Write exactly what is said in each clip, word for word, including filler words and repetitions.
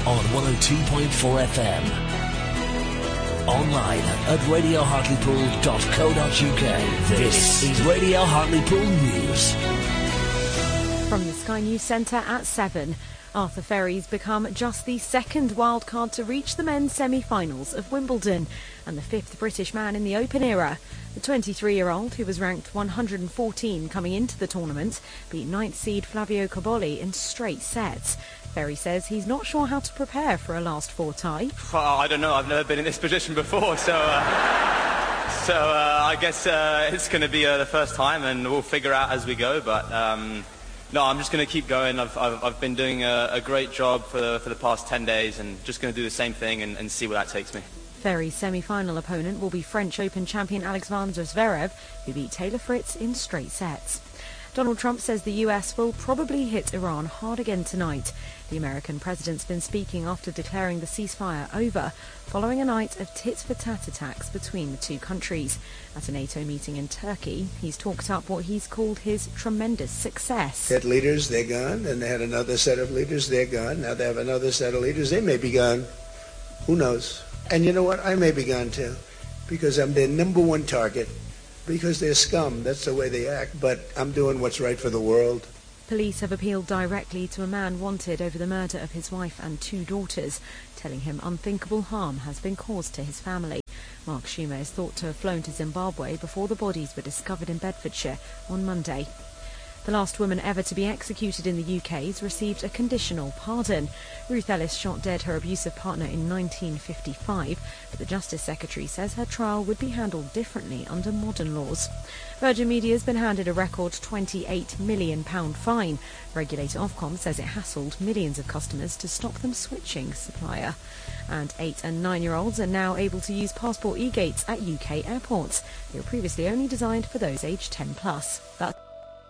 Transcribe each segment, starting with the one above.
on one oh two point four F M. Online at radio hartlepool dot co dot uk. This is Radio Hartlepool News. From the Sky News Centre at seven. Arthur Ferry's become just the second wildcard to reach the men's semi-finals of Wimbledon and the fifth British man in the Open era. The twenty-three-year-old, who was ranked one hundred fourteen coming into the tournament, beat ninth seed Flavio Cobolli in straight sets. Ferry says he's not sure how to prepare for a last four tie. Well, I don't know. I've never been in this position before, so uh, so uh, I guess uh, it's going to be uh, the first time, and we'll figure out as we go. But um, no, I'm just going to keep going. I've I've, I've been doing a, a great job for the, for the past ten days, and just going to do the same thing and, and see where that takes me. Ferry's semi-final opponent will be French Open champion Alexander Zverev, who beat Taylor Fritz in straight sets. Donald Trump says the U S will probably hit Iran hard again tonight. The American president's been speaking after declaring the ceasefire over, following a night of tit-for-tat attacks between the two countries. At a NATO meeting in Turkey, he's talked up what he's called his tremendous success. They had leaders, they're gone, and they had another set of leaders, they're gone. Now they have another set of leaders, they may be gone. Who knows? And you know what? I may be gone too, because I'm their number one target. Because they're scum, that's the way they act, but I'm doing what's right for the world. Police have appealed directly to a man wanted over the murder of his wife and two daughters, telling him unthinkable harm has been caused to his family. Mark Schumer is thought to have flown to Zimbabwe before the bodies were discovered in Bedfordshire on Monday. The last woman ever to be executed in the U K has received a conditional pardon. Ruth Ellis shot dead her abusive partner in nineteen fifty-five, but the Justice Secretary says her trial would be handled differently under modern laws. Virgin Media has been handed a record twenty-eight million pounds fine. Regulator Ofcom says it hassled millions of customers to stop them switching supplier. And eight and nine-year-olds are now able to use passport e-gates at U K airports. They were previously only designed for those aged ten plus. That's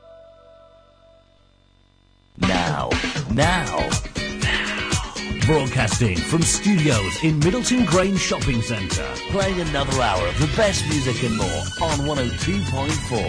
Now, now, broadcasting from studios in Middleton Grange Shopping Centre, playing another hour of the best music and more on one oh two point four.